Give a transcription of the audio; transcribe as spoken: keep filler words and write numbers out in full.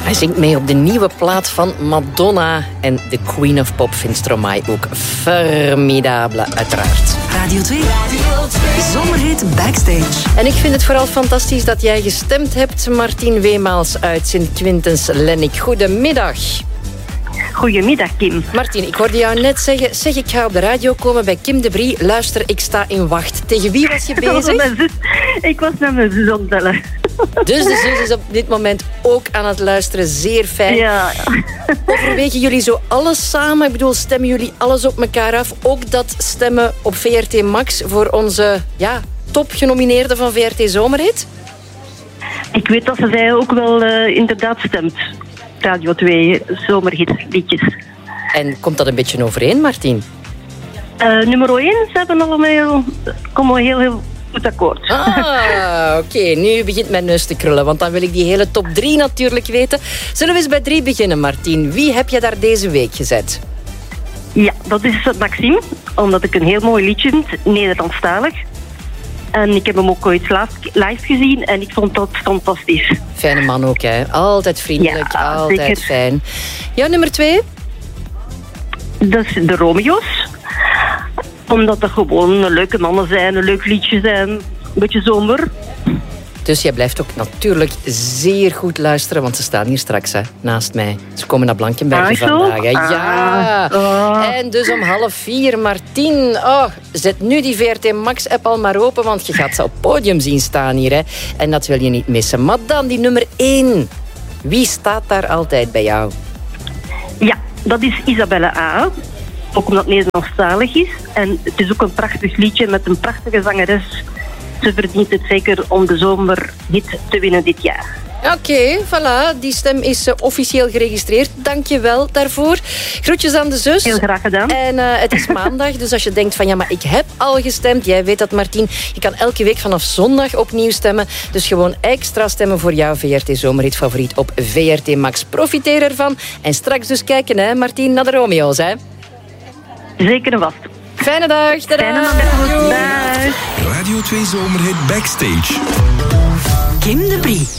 Hij zingt mee op de nieuwe plaat van Madonna. En de Queen of Pop vindt Stromae ook formidabele, uiteraard. Radio twee. Radio twee. Zomerhit Backstage. En ik vind het vooral fantastisch dat jij gestemd hebt, Martien Weemaals uit Sint-Quintens-Lennik. Goedemiddag. Goedemiddag, Kim. Martien, ik hoorde jou net zeggen, zeg ik ga op de radio komen bij Kim de Brie. Luister, ik sta in wacht. Tegen wie was je bezig? Ik was naar mijn zus aan het bellen. Dus de zus is op dit moment ook aan het luisteren. Zeer fijn. Ja. Overwegen jullie zo alles samen? Ik bedoel, stemmen jullie alles op elkaar af? Ook dat stemmen op V R T Max voor onze ja, topgenomineerde van V R T Zomerhit? Ik weet dat ze zij ook wel uh, inderdaad stemt. Radio twee Zomerhit-liedjes. En komt dat een beetje overeen, Martien? Uh, nummer één, ze hebben allemaal komen heel, heel goed akkoord. Ah, oké. Okay. Nu begint mijn neus te krullen, want dan wil ik die hele top drie natuurlijk weten. Zullen we eens bij drie beginnen, Martien? Wie heb je daar deze week gezet? Ja, dat is Maxime, omdat ik een heel mooi liedje vind, Nederlandstalig. En ik heb hem ook ooit live gezien en ik vond dat fantastisch. Fijne man ook, hè? Altijd vriendelijk, ja, altijd zeker. Fijn. Ja, nummer twee? Dat is de Romeo's. Omdat dat gewoon leuke mannen zijn, een leuk liedje zijn, een beetje zomer. Dus jij blijft ook natuurlijk zeer goed luisteren, want ze staan hier straks hè, naast mij. Ze komen naar Blankenberge ah, vandaag. Hè. Ja! Ah, oh. En dus om half vier, Martien. Oh, zet nu die V R T Max-app al maar open, want je gaat ze op het podium zien staan hier. Hè. En dat wil je niet missen. Maar dan die nummer één. Wie staat daar altijd bij jou? Ja, dat is Isabelle A. Ook omdat het Nederlandstalig is. En het is ook een prachtig liedje met een prachtige zangeres. Ze verdient het zeker om de zomerhit te winnen dit jaar. Oké, okay, voilà. Die stem is uh, officieel geregistreerd. Dank je wel daarvoor. Groetjes aan de zus. Heel graag gedaan. En uh, het is maandag, dus als je denkt van ja, maar ik heb al gestemd. Jij weet dat, Martien. Je kan elke week vanaf zondag opnieuw stemmen. Dus gewoon extra stemmen voor jouw V R T Zomerhit favoriet op V R T Max. Profiteer ervan. En straks dus kijken, hè, Martien, naar de Romeo's, hè. Zeker en vast. Fijne dag. Tada. Fijne dag. Radio twee Zomerhit Backstage. Kim de Brie.